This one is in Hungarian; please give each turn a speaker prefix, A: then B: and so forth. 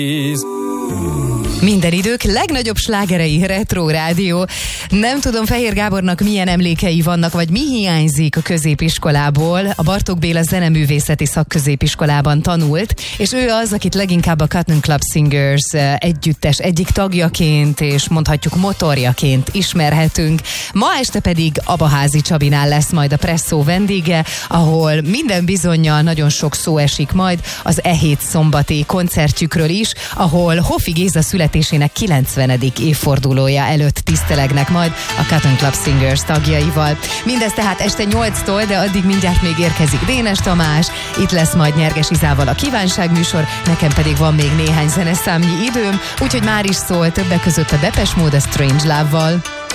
A: Minden idők legnagyobb slágerei, Retro Rádió. Nem tudom, Fehér Gábornak milyen emlékei vannak, vagy mi hiányzik a középiskolából. A Bartók Béla Zeneművészeti Szakközépiskolában tanult, és ő az, akit leginkább a Cotton Club Singers együttes egyik tagjaként, és mondhatjuk motorjaként ismerhetünk. Ma este pedig Abaházi Csabinál lesz majd a Presszó vendége, ahol minden bizonnyal nagyon sok szó esik majd az E7 szombati koncertjükről is, ahol Hoffi Géza születésének 90. évfordulója előtt tisztelegnek majd a Cotton Club Singers tagjaival. Mindez tehát este 8-tól, de addig mindjárt még érkezik Dénes Tamás, itt lesz majd Nyerges Izával a kívánságműsor, nekem pedig van még néhány zeneszámnyi időm, úgyhogy már is szól többek között a Depeche Mode a Strange Love-val.